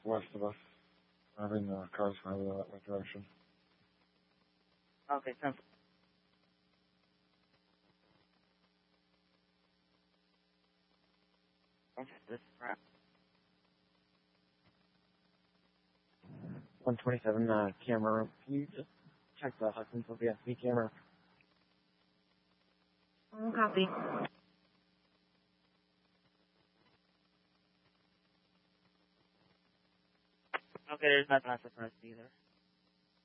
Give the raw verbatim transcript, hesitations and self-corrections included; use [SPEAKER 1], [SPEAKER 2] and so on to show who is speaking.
[SPEAKER 1] west of us. I mean, uh, cars going that way direction.
[SPEAKER 2] Okay, sounds this crap.
[SPEAKER 3] one twenty-seven uh, camera room. Can you just check the Hudsonville V S B camera?
[SPEAKER 2] Oh, copy. Okay, there's nothing else for us either.